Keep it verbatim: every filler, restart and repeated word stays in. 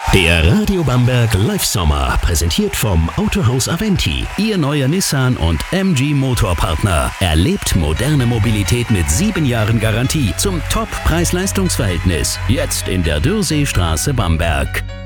Der Radio Bamberg Live Sommer, präsentiert vom Autohaus Aventi, Ihr neuer Nissan und M G Motorpartner. Erlebt moderne Mobilität mit sieben Jahren Garantie zum Top-Preis-Leistungs-Verhältnis. Jetzt in der Dürseestraße Bamberg.